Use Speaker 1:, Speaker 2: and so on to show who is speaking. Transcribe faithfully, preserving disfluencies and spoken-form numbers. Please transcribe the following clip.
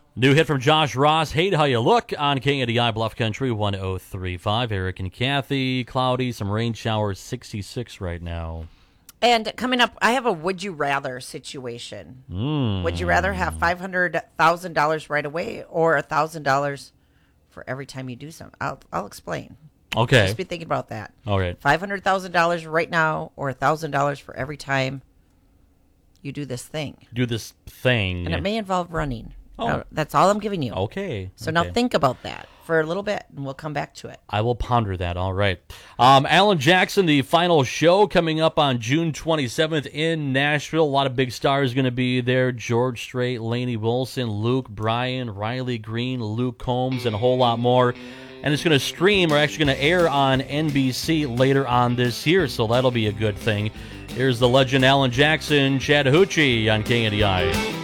Speaker 1: New hit from Josh Ross, Hate How You Look, on K N D I Bluff Country one oh three point five. Eric and Kathy, cloudy, some rain showers, sixty-six right now.
Speaker 2: And coming up, I have a would you rather situation.
Speaker 1: Mm.
Speaker 2: Would you rather have five hundred thousand dollars right away or one thousand dollars for every time you do something? I'll, I'll explain.
Speaker 1: Okay.
Speaker 2: Just be thinking about that.
Speaker 1: All right.
Speaker 2: five hundred thousand dollars right now or one thousand dollars for every time you do this thing.
Speaker 1: Do this thing.
Speaker 2: And it may involve running.
Speaker 1: Oh.
Speaker 2: Now, that's all I'm giving you.
Speaker 1: Okay.
Speaker 2: So
Speaker 1: okay.
Speaker 2: now think about that for a little bit, and we'll come back to it.
Speaker 1: I will ponder that. All right. Um, Alan Jackson, the final show coming up on June twenty-seventh in Nashville. A lot of big stars going to be there. George Strait, Lainey Wilson, Luke Bryan, Riley Green, Luke Combs, and a whole lot more. And it's going to stream, or actually going to air on N B C later on this year, so that'll be a good thing. Here's the legend Alan Jackson, Chattahoochee on K N D I.